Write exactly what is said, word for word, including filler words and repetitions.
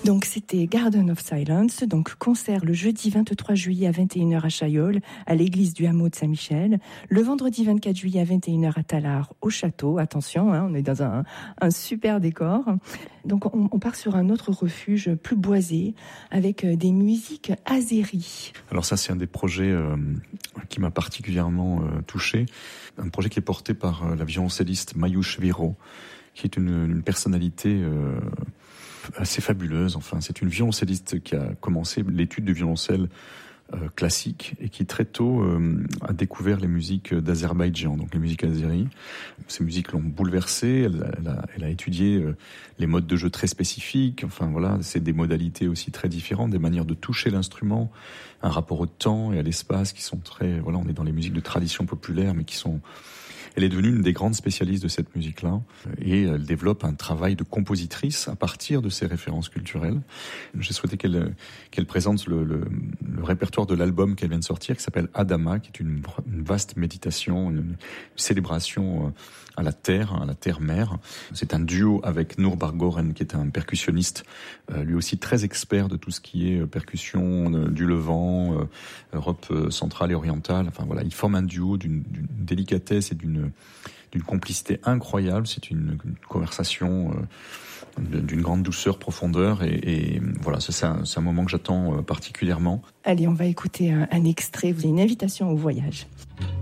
Donc c'était Garden of Silence, donc concert le jeudi vingt-trois juillet à vingt et une heures à Chaillol, à l'église du hameau de Saint-Michel, le vendredi vingt-quatre juillet à vingt et une heures à Tallard, au château, attention, hein, on est dans un, un super décor. Donc on, on part sur un autre refuge plus boisé, avec des musiques azéries. Alors ça c'est un des projets euh, qui m'a particulièrement euh, touché, un projet qui est porté par euh, la violoncelliste Mayush Viro, qui est une, une personnalité euh, assez fabuleuse. Enfin, c'est une violoncelliste qui a commencé l'étude du violoncelle euh, classique et qui très tôt euh, a découvert les musiques d'Azerbaïdjan, donc les musiques azéries. Ces musiques l'ont bouleversée. Elle, elle, a, elle a étudié euh, les modes de jeu très spécifiques. Enfin voilà, c'est des modalités aussi très différentes, des manières de toucher l'instrument, un rapport au temps et à l'espace qui sont très. Voilà, on est dans les musiques de tradition populaire, mais qui sont. Elle est devenue une des grandes spécialistes de cette musique-là et elle développe un travail de compositrice à partir de ces références culturelles. J'ai souhaité qu'elle, qu'elle présente le, le, le répertoire de l'album qu'elle vient de sortir qui s'appelle Adama, qui est une, une vaste méditation, une, une célébration à la terre, à la terre-mère. C'est un duo avec Nour Bargoren qui est un percussionniste, euh, lui aussi très expert de tout ce qui est percussion euh, du Levant, euh, Europe centrale et orientale. Enfin voilà, ils forment un duo d'une, d'une délicatesse et d'une d'une complicité incroyable. C'est une, une conversation euh, d'une grande douceur, profondeur, et, et voilà, ça, c'est, un, c'est un moment que j'attends euh, particulièrement. Allez, on va écouter un, un extrait. Vous avez une invitation au voyage.